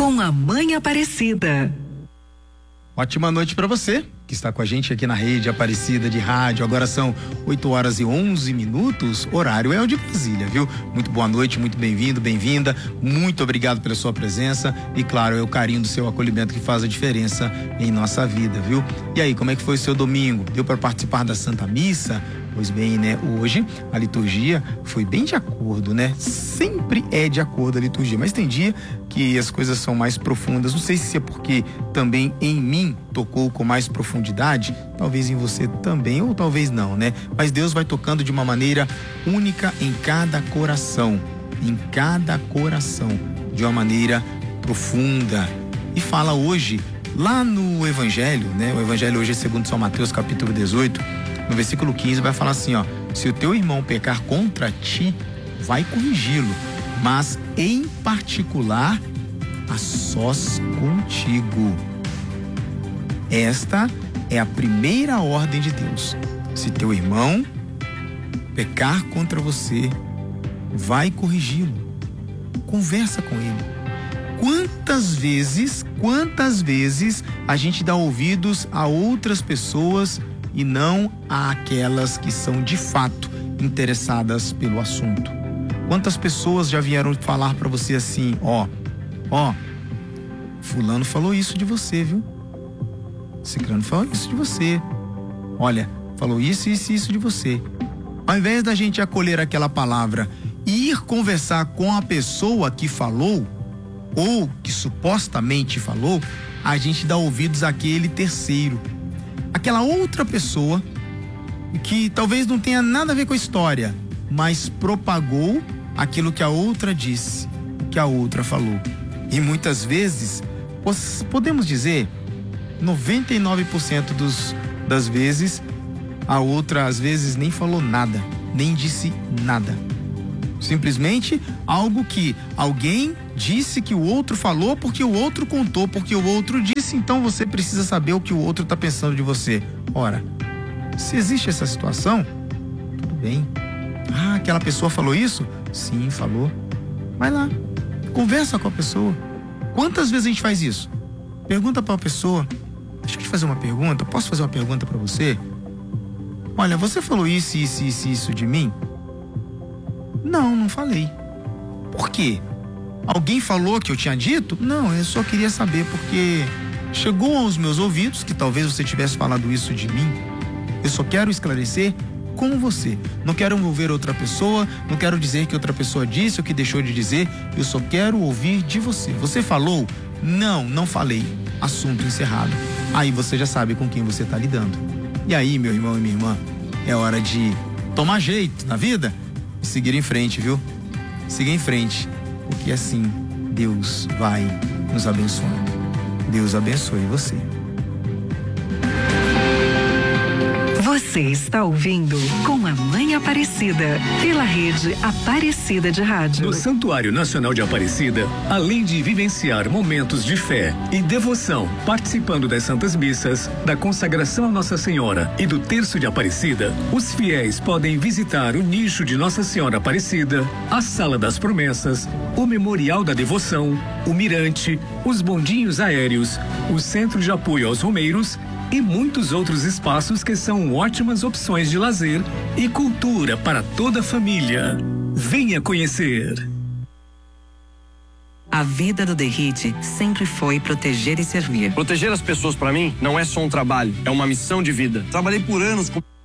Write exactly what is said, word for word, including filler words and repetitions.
com a Mãe Aparecida. Ótima noite para você que está com a gente aqui na Rede Aparecida de Rádio. Agora são oito horas e onze minutos, horário é o de Brasília, viu? Muito boa noite, muito bem-vindo, bem-vinda, muito obrigado pela sua presença e, claro, é o carinho do seu acolhimento que faz a diferença em nossa vida, viu? E aí, como é que foi o seu domingo? Deu para participar da Santa Missa? Pois bem, né? Hoje a liturgia foi bem de acordo, né? Sempre é de acordo a liturgia, mas tem dia que as coisas são mais profundas. Não sei se é porque também em mim tocou com mais profundidade, talvez em você também, ou talvez não, né? Mas Deus vai tocando de uma maneira única em cada coração, em cada coração, de uma maneira profunda. E fala hoje, lá no Evangelho, né? O Evangelho hoje é segundo São Mateus, capítulo dezoito, no versículo quinze, vai falar assim, ó: se o teu irmão pecar contra ti, vai corrigi-lo, mas em particular a sós contigo. Esta é a primeira ordem de Deus. Se teu irmão pecar contra você, vai corrigi-lo. Conversa com ele. Quantas vezes, quantas vezes a gente dá ouvidos a outras pessoas e não àquelas que são de fato interessadas pelo assunto? Quantas pessoas já vieram falar para você assim, ó, ó, fulano falou isso de você, viu? Ciclano falou isso de você. Olha, falou isso, isso e isso de você. Ao invés da gente acolher aquela palavra e ir conversar com a pessoa que falou, ou que supostamente falou, a gente dá ouvidos àquele terceiro, aquela outra pessoa que talvez não tenha nada a ver com a história, mas propagou aquilo que a outra disse, que a outra falou. E muitas vezes, podemos dizer, noventa e nove por cento dos, das vezes, a outra às vezes nem falou nada, nem disse nada. Simplesmente algo que alguém disse que o outro falou porque o outro contou, porque o outro disse, então você precisa saber o que o outro está pensando de você. Ora, se existe essa situação, tudo bem. Ah, aquela pessoa falou isso? Sim, falou. Vai lá, conversa com a pessoa. Quantas vezes a gente faz isso? Pergunta para a pessoa: deixa eu te fazer uma pergunta, posso fazer uma pergunta para você? Olha, você falou isso, isso, isso, isso de mim? Não, não falei. Por quê? Alguém falou que eu tinha dito? Não, eu só queria saber porque chegou aos meus ouvidos que talvez você tivesse falado isso de mim. Eu só quero esclarecer com você. Não quero envolver outra pessoa, não quero dizer que outra pessoa disse ou que deixou de dizer. Eu só quero ouvir de você. Você falou? Não, não falei. Assunto encerrado. Aí você já sabe com quem você está lidando. E aí, meu irmão e minha irmã, é hora de tomar jeito na vida e seguir em frente, viu? Siga em frente, porque assim Deus vai nos abençoando. Deus abençoe você. Você está ouvindo Com a Mãe Aparecida, pela Rede Aparecida de Rádio. No Santuário Nacional de Aparecida, além de vivenciar momentos de fé e devoção, participando das Santas Missas, da consagração a Nossa Senhora e do Terço de Aparecida, os fiéis podem visitar o nicho de Nossa Senhora Aparecida, a Sala das Promessas, o Memorial da Devoção, o Mirante, os bondinhos aéreos, o Centro de Apoio aos Romeiros e muitos outros espaços que são ótimas opções de lazer e cultura para toda a família. Venha conhecer. A vida do Derrite sempre foi proteger e servir. Proteger as pessoas, para mim, não é só um trabalho, é uma missão de vida. Trabalhei por anos com